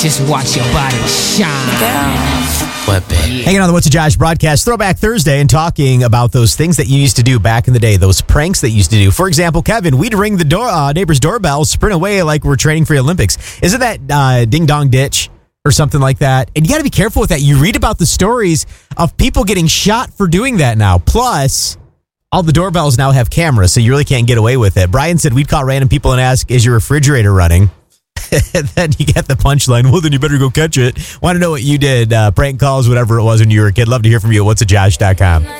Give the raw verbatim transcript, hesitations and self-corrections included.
Just watch your body shine. What, babe? Hanging on the What's a Josh broadcast, Throwback Thursday, and talking about those things that you used to do back in the day, those pranks that you used to do. For example, Kevin, we'd ring the door, uh, neighbor's doorbell, sprint away like we're training for the Olympics. Isn't that uh, ding dong ditch or something like that? And you got to be careful with that. You read about the stories of people getting shot for doing that now. Plus, all the doorbells now have cameras, so you really can't get away with it. Brian said we'd call random people and ask, is your refrigerator running? And then you get the punchline. Well, then you better go catch it. Want to know what you did? Uh, prank calls, whatever it was when you were a kid. Love to hear from you at what's a josh dot com.